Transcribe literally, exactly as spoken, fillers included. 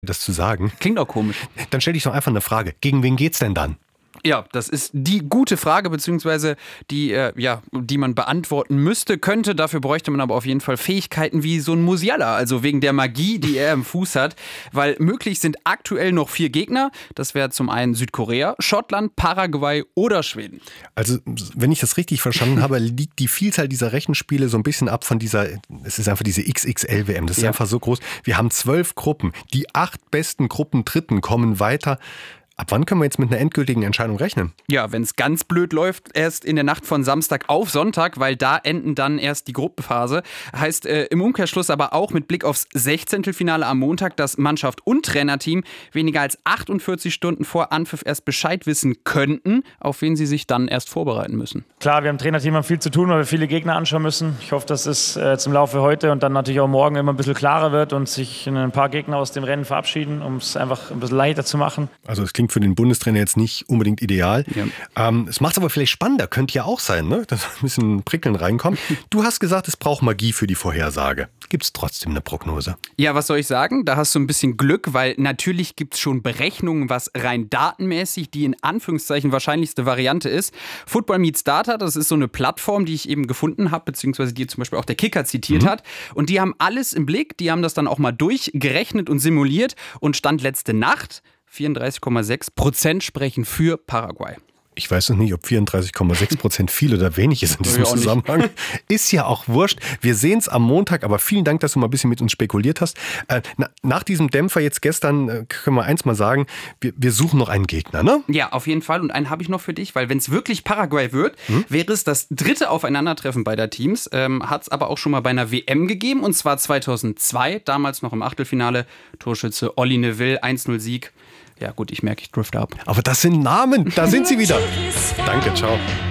das zu sagen. Klingt auch komisch. Dann stell dich doch einfach eine Frage. Gegen wen geht's denn dann? Ja, das ist die gute Frage, beziehungsweise die, äh, ja, die man beantworten müsste, könnte. Dafür bräuchte man aber auf jeden Fall Fähigkeiten wie so ein Musiala, also wegen der Magie, die er im Fuß hat. Weil möglich sind aktuell noch vier Gegner. Das wäre zum einen Südkorea, Schottland, Paraguay oder Schweden. Also, wenn ich das richtig verstanden habe, liegt die Vielzahl dieser Rechenspiele so ein bisschen ab von dieser, es ist einfach diese X X L W M. Das ist ja einfach so groß. Wir haben zwölf Gruppen. Die acht besten Gruppendritten kommen weiter. Ab wann können wir jetzt mit einer endgültigen Entscheidung rechnen? Ja, wenn es ganz blöd läuft, erst in der Nacht von Samstag auf Sonntag, weil da enden dann erst die Gruppenphase. Heißt äh, im Umkehrschluss aber auch mit Blick aufs Sechzehntelfinale am Montag, dass Mannschaft und Trainerteam weniger als achtundvierzig Stunden vor Anpfiff erst Bescheid wissen könnten, auf wen sie sich dann erst vorbereiten müssen. Klar, wir haben Trainerteam haben viel zu tun, weil wir viele Gegner anschauen müssen. Ich hoffe, dass es äh, zum Laufe heute und dann natürlich auch morgen immer ein bisschen klarer wird und sich ein paar Gegner aus dem Rennen verabschieden, um es einfach ein bisschen leichter zu machen. Also es klingt für den Bundestrainer jetzt nicht unbedingt ideal. Ja. Ähm, es macht es aber vielleicht spannender, könnte ja auch sein, ne? Dass ein bisschen Prickeln reinkommt. Du hast gesagt, es braucht Magie für die Vorhersage. Gibt es trotzdem eine Prognose? Ja, was soll ich sagen? Da hast du ein bisschen Glück, weil natürlich gibt es schon Berechnungen, was rein datenmäßig die in Anführungszeichen wahrscheinlichste Variante ist. Football Meets Data, das ist so eine Plattform, die ich eben gefunden habe, beziehungsweise die zum Beispiel auch der Kicker zitiert mhm. hat. Und die haben alles im Blick, die haben das dann auch mal durchgerechnet und simuliert und Stand letzte Nacht vierunddreißig Komma sechs Prozent sprechen für Paraguay. Ich weiß noch nicht, ob vierunddreißig Komma sechs Prozent viel oder wenig ist in diesem Zusammenhang. Ist ja auch wurscht. Wir sehen es am Montag, aber vielen Dank, dass du mal ein bisschen mit uns spekuliert hast. Äh, na, nach diesem Dämpfer jetzt gestern äh, können wir eins mal sagen, wir, wir suchen noch einen Gegner, ne? Ja, auf jeden Fall. Und einen habe ich noch für dich, weil wenn es wirklich Paraguay wird, hm? wäre es das dritte Aufeinandertreffen beider Teams. Ähm, hat es aber auch schon mal bei einer W M gegeben, und zwar zweitausendzwei, damals noch im Achtelfinale. Torschütze Olli Neville, eins null Sieg. Ja gut, ich merke, ich drifte ab. Aber das sind Namen, da sind sie wieder. Danke, ciao.